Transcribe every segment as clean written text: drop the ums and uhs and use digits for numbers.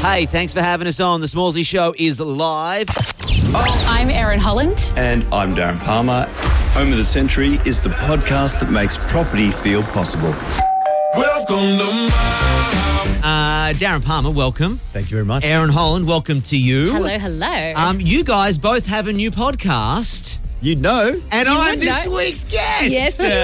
Hey, thanks for having us on. The Smallsy Show is live. I'm Erin Holland. And I'm Darren Palmer. Home of the Century is the podcast that makes property feel possible. Welcome to Darren Palmer, welcome. Thank you very much. Erin Holland, welcome to you. Hello. You guys both have a new podcast. You'd know. And I'm this week's guest. Yes, you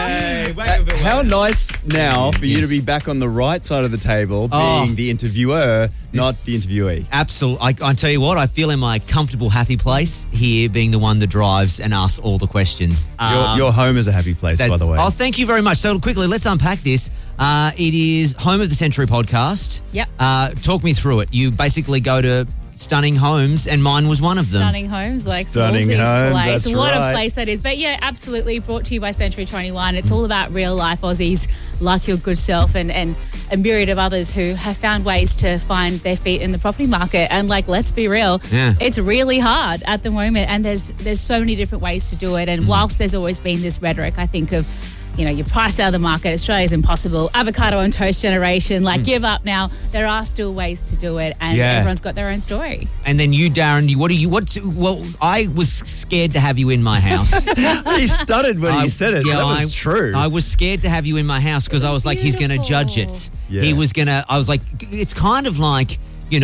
are. How nice now for you to be back on the right side of the table, being the interviewer, not the interviewee. Absolutely. I tell you what, I feel in my comfortable, happy place here, being the one that drives and asks all the questions. Your home is a happy place, by the way. Oh, thank you very much. So quickly, let's unpack this. It is Home of the Century podcast. Yep. Talk me through it. You basically go to stunning homes, and mine was one of them. Stunning homes, like Stunning Smallsy's homes, place. that's What right. a place that is. But yeah, absolutely brought to you by Century 21. It's all about real life Aussies like your good self and a myriad of others who have found ways to find their feet in the property market. And like, let's be real, it's really hard at the moment, and there's so many different ways to do it. And whilst there's always been this rhetoric, I think, of, you know, you're priced out of the market, Australia's impossible, avocado on toast generation, like give up now. There are still ways to do it, and everyone's got their own story. And then you, Darren, well, I was scared to have you in my house. He stuttered when he said it. That was true. I was scared to have you in my house because I was like, he's going to judge it. Yeah. I was like, it's kind of like,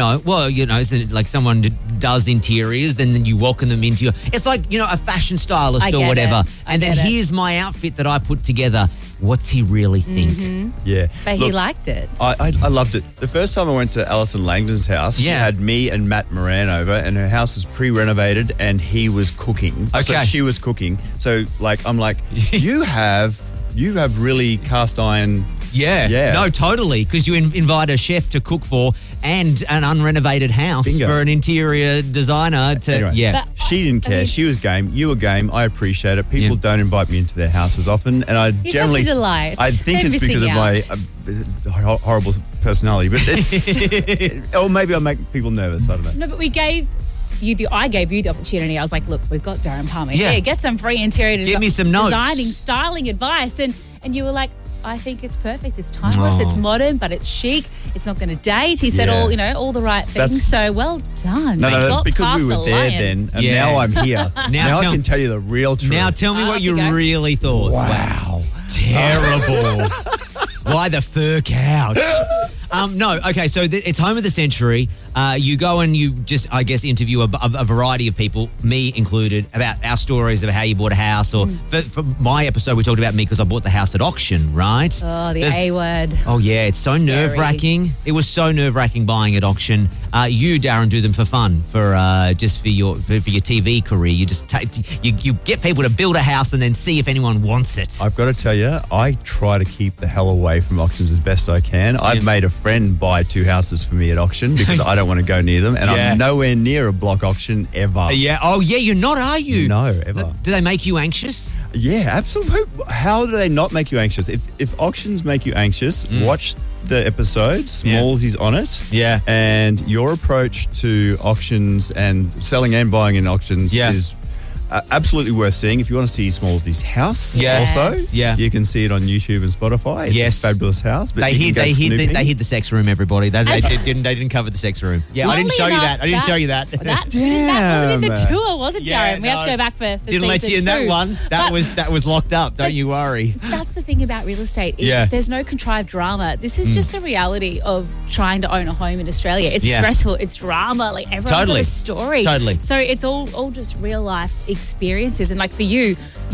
isn't it like someone does interiors, then you welcome them into it's like, a fashion stylist or whatever. And then here's my outfit that I put together. What's he really think? Yeah. But he liked it. I loved it. The first time I went to Alison Langdon's house, she had me and Matt Moran over, and her house was pre-renovated, and he was cooking. Okay. So she was cooking. So, I'm like, you have really cast iron. Yeah. No, totally. Because you invite a chef to cook for and an unrenovated house for an interior designer to, Anyway, she didn't care. She was game. You were game. I appreciate it. People don't invite me into their houses often, and I You're generally such a delight. I think it's because of my horrible personality, but it's, or maybe I make people nervous. I don't know. No, but I gave you the opportunity. I was like, look, we've got Darren Palmer. Yeah. Yeah, get some free interior Give me some notes. designing, styling advice. And you were like, I think it's perfect. It's timeless. It's modern, but it's chic. It's not going to date. He said all the right things. So well done. No, because we were there then, and now I'm here. now I can tell you the real truth. Now tell me what you really thought. Wow. Terrible. Why the fur couch? So it's Home of the Century. You go and you just, I guess, interview a variety of people, me included, about our stories of how you bought a house. Or for my episode, we talked about me because I bought the house at auction, right? Oh, the A word. Oh, yeah. It's so nerve-wracking. It was so nerve-wracking buying at auction. You, Darren, do them for fun, for just for your TV career. You just you get people to build a house and then see if anyone wants it. I've got to tell you, I try to keep the hell away from auctions as best I can. I've made a friend buy 2 houses for me at auction because I don't want to go near them, and I'm nowhere near a block auction ever. Yeah. Oh, yeah. You're not, are you? No, ever. Do they make you anxious? Yeah, absolutely. How do they not make you anxious? If auctions make you anxious, watch the episode. Smallsy's on it. Yeah. And your approach to auctions and selling and buying in auctions is absolutely worth seeing. If you want to see Smallsy's house, also, you can see it on YouTube and Spotify. It's a fabulous house. But they hid the sex room. Everybody, they didn't cover the sex room. Yeah, I didn't show you that. That wasn't in the tour, was it, Darren? We have to go back for didn't let you in that one. That was locked up. Don't you worry. That's the thing about real estate. There's no contrived drama. This is just the reality of trying to own a home in Australia. It's stressful. It's drama. Like, everyone's got a story. Totally. So it's all just real life experiences. And like for you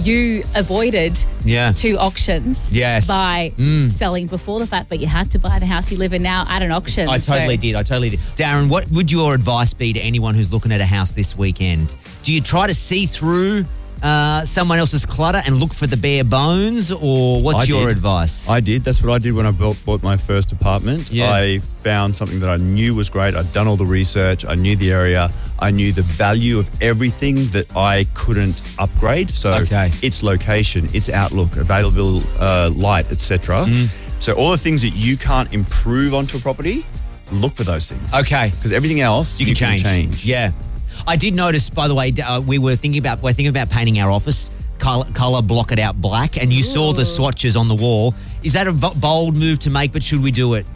avoided 2 auctions by selling before the fact, but you had to buy the house you live in now at an auction. I totally did. Darren, what would your advice be to anyone who's looking at a house this weekend? Do you try to see through someone else's clutter and look for the bare bones, or what's your advice? I did. That's what I did when I bought my first apartment. I found something that I knew was great. I'd done all the research. I knew the area. I knew the value of everything that I couldn't upgrade. So its location, its outlook, available light, etc. So all the things that you can't improve onto a property, look for those things. Okay. Because everything else you can change. Yeah. I did notice, by the way, we're thinking about painting our office color, block it out black, and you saw the swatches on the wall. Is that a bold move to make, but should we do it?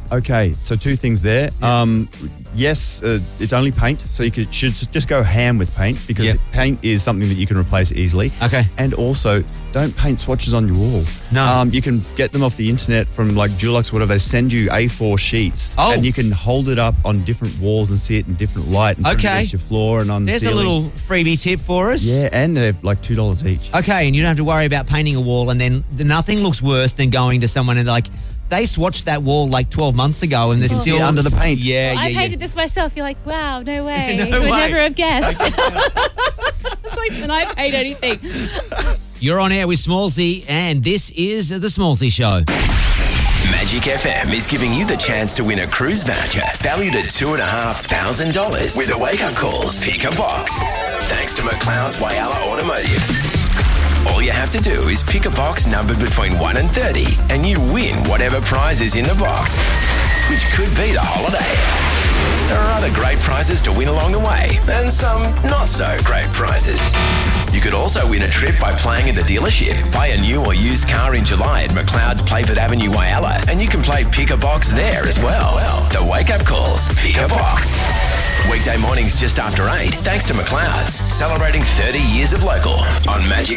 Okay, so two things there. Yes, it's only paint, so you should just go ham with paint because paint is something that you can replace easily. Okay. And also, don't paint swatches on your wall. No. You can get them off the internet from like Dulux or whatever. They send you A4 sheets. Oh. And you can hold it up on different walls and see it in different light and put it against your floor and on the There's ceiling. a little freebie tip for us. Yeah, and they're like $2 each. Okay, and you don't have to worry about painting a wall, and then nothing looks worse than going to someone and like, they swatched that wall like 12 months ago and they're still under the paint. Yeah, I painted this myself. You're like, wow, no way. No You would way. never have guessed. It's like, when I paint anything. You're on air with Smallsy, and this is the Smallsy Show. Magic FM is giving you the chance to win a cruise voucher valued at $2,500 with a wake-up calls Pick a Box. Thanks to McLeod's Whyalla Automotive. All you have to do is pick a box numbered between 1 and 30 and you win whatever prize is in the box, which could be the holiday. There are other great prizes to win along the way and some not so great prizes. You could also win a trip by playing at the dealership. Buy a new or used car in July at McLeod's Playford Avenue, Whyalla, and you can play Pick a Box there as well. The wake-up calls Pick a Box. Weekday mornings just after 8, thanks to McLeod's, celebrating 30 years of local on Magic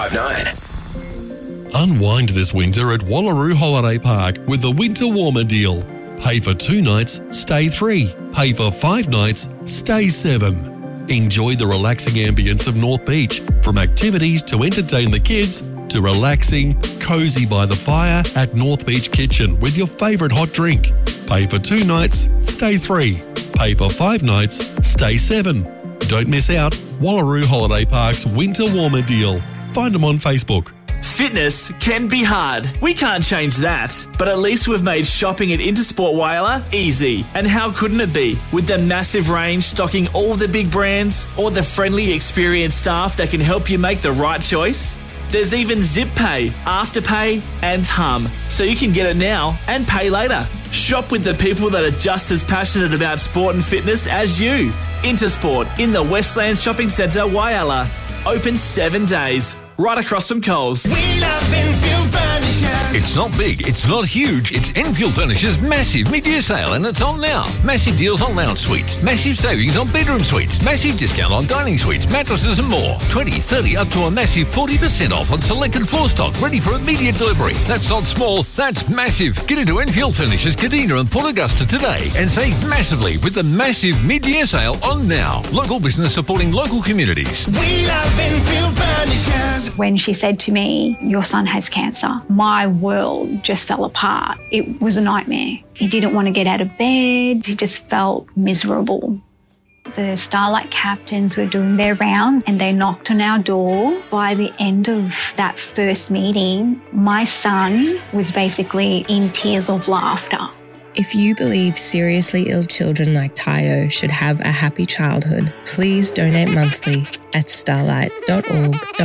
105.9. Unwind this winter at Wallaroo Holiday Park with the Winter Warmer deal. Pay for 2 nights, stay 3. Pay for 5 nights, stay 7. Enjoy the relaxing ambience of North Beach, from activities to entertain the kids to relaxing, cosy by the fire at North Beach Kitchen with your favourite hot drink. Pay for 2 nights, stay 3. Pay for 5 nights, stay 7. Don't miss out. Wallaroo Holiday Park's Winter Warmer deal. Find them on Facebook. Fitness can be hard. We can't change that. But at least we've made shopping at Intersport Whyalla easy. And how couldn't it be? With the massive range stocking all the big brands, or the friendly, experienced staff that can help you make the right choice. There's even Zip Pay, Afterpay, and Hum, so you can get it now and pay later. Shop with the people that are just as passionate about sport and fitness as you. Intersport in the Westland Shopping Centre, Whyalla. Open 7 days, right across from Coles. It's not big, it's not huge, it's Enfield Furniture's massive mid-year sale, and it's on now. Massive deals on lounge suites, massive savings on bedroom suites, massive discount on dining suites, mattresses and more. 20, 30 up to a massive 40% off on selected floor stock, ready for immediate delivery. That's not small, that's massive. Get into Enfield Furniture's Kadina and Port Augusta today and save massively with the massive mid-year sale on now. Local business supporting local communities. We love Enfield Furnitures. When she said to me, your son has cancer, my world just fell apart. It was a nightmare. He didn't want to get out of bed. He just felt miserable. The Starlight captains were doing their round and they knocked on our door. By the end of that first meeting, my son was basically in tears of laughter. If you believe seriously ill children like Tayo should have a happy childhood, please donate monthly at starlight.org.au.